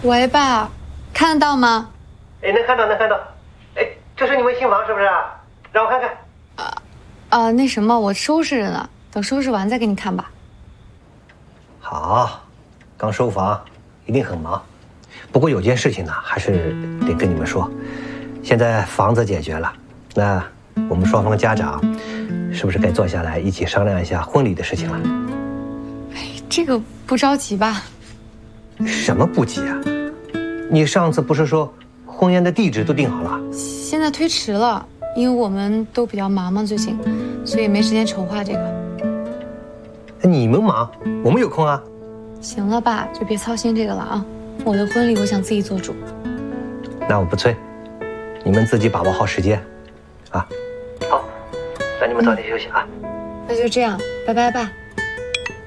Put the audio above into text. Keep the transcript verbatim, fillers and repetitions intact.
喂，爸，看得到吗？ 哎，能看到，能看到。哎，这是你们新房是不是？让我看看。 啊啊，那什么，我收拾着呢，等收拾完再给你看吧。 好，刚收房，一定很忙。不过有件事情呢，还是得跟你们说。现在房子解决了，那我们双方家长是不是该坐下来一起商量一下婚礼的事情了？ 哎，这个不着急吧？ 什么不急啊？你上次不是说婚宴的地址都定好了？ 现在推迟了，因为我们都比较忙嘛，最近，所以没时间筹划这个。 你们忙，我们有空啊。 行了，爸，就别操心这个了啊。我的婚礼我想自己做主。 那我不催，你们自己把握好时间，啊。好，那你们早点休息啊。 那就这样，拜拜，爸。